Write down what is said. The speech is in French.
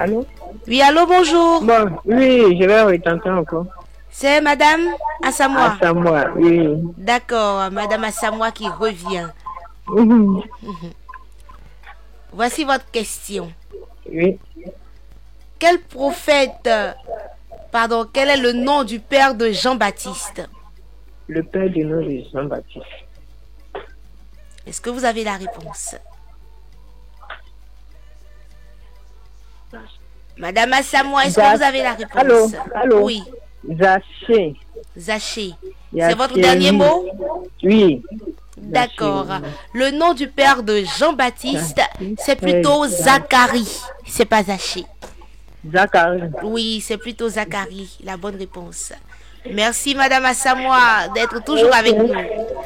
Allô? Oui, allô, bonjour. Bon, oui, je vais retenter encore. C'est Madame Assamoah. Assamoah, oui. D'accord, Madame Assamoah qui revient. Mhm. Voici votre question. Oui. Quel prophète, quel est le nom du père de Jean-Baptiste? Le père du nom de Jean-Baptiste. Est-ce que vous avez la réponse? Madame Assamoah, est-ce que vous avez la réponse? Allô? Allô? Oui. Zaché. Zaché. C'est votre dernier mot? Oui. D'accord. Le nom du père de Jean-Baptiste, c'est plutôt Zacharie. C'est pas Zaché. Zacharie. Oui, c'est plutôt Zacharie. La bonne réponse. Merci Madame Assamoah d'être toujours avec nous.